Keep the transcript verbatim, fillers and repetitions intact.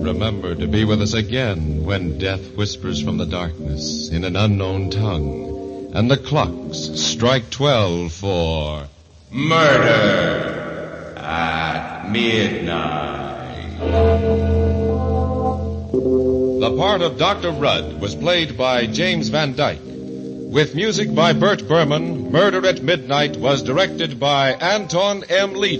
remember to be with us again when death whispers from the darkness in an unknown tongue, and the clocks strike twelve for Murder at Midnight. The part of Doctor Rudd was played by James Van Dyke. With music by Bert Berman, Murder at Midnight was directed by Anton M. Lee.